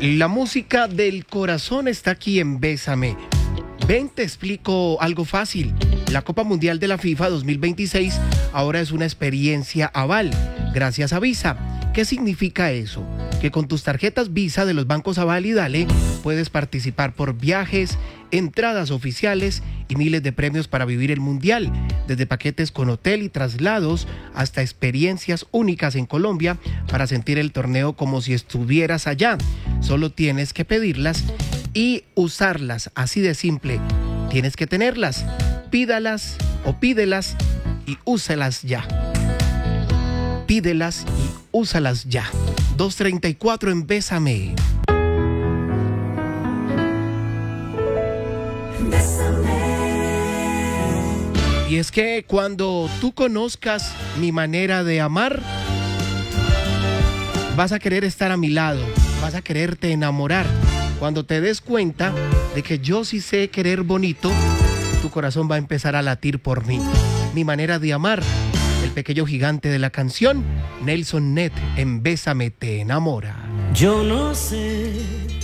La música del corazón está aquí en Bésame. Ven, te explico algo fácil. La Copa Mundial de la FIFA 2026 ahora es una experiencia Aval, gracias a Visa. ¿Qué significa eso? Que con tus tarjetas Visa de los bancos Aval y Dale puedes participar por viajes, entradas oficiales y miles de premios para vivir el Mundial, desde paquetes con hotel y traslados hasta experiencias únicas en Colombia para sentir el torneo como si estuvieras allá. Solo tienes que pedirlas y usarlas, así de simple. Tienes que tenerlas, pídelas y úsalas ya. Pídelas y úsalas ya. 2:34 en Bésame. Y es que cuando tú conozcas mi manera de amar, vas a querer estar a mi lado, vas a quererte enamorar. Cuando te des cuenta de que yo sí sé querer bonito, tu corazón va a empezar a latir por mí. Mi manera de amar, el pequeño gigante de la canción, Nelson Net en Bésame te enamora. Yo no sé